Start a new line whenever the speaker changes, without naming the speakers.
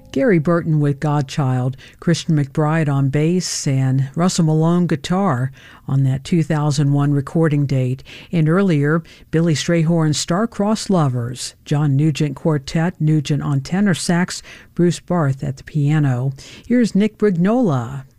Gary Burton with Godchild, Christian McBride on bass, and Russell Malone guitar on that 2001 recording date. And earlier, Billy Strayhorn's Star-Crossed Lovers, John Nugent Quartet, Nugent on tenor sax, Bruce Barth at the piano. Here's Nick Brignola,